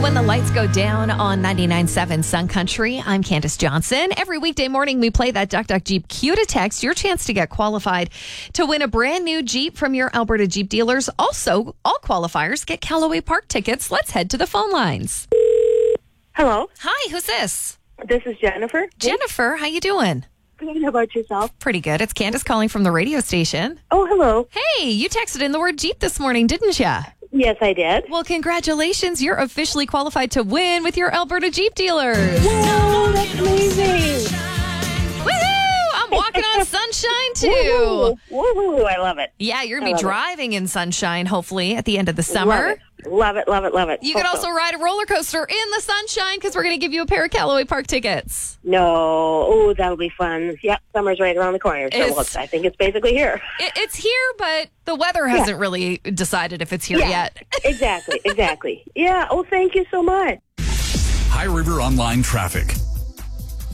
When the lights go down on 99.7 Sun Country, I'm Candace Johnson. Every weekday morning, we play that Duck Duck Jeep Q to text, your chance to get qualified to win a brand new Jeep from your Alberta Jeep dealers. Also, all qualifiers get Callaway Park tickets. Let's head to the phone lines. Hello, Hi, who's this? this is Jennifer. Jennifer, how you doing? Good. How about yourself? Pretty good. It's Candace calling from the radio station. Oh, hello. Hey, you texted in the word Jeep this morning, didn't you? Yes, I did. Well, congratulations. You're officially qualified to win with your Alberta Jeep dealers. Whoa, that's amazing. Woohoo! I'm walking on sunshine, too. Woohoo, I love it. Yeah, you're going to be driving in sunshine, hopefully, at the end of the Love summer. it. Love it, love it, love it. You could also ride a roller coaster in the sunshine because we're going to give you a pair of Callaway Park tickets. No. Oh, that'll be fun. Yep, summer's right around the corner. So I think it's basically here. It's here, but the weather hasn't really decided if it's here yet. Exactly. Yeah. Oh, thank you so much. High River Online Traffic.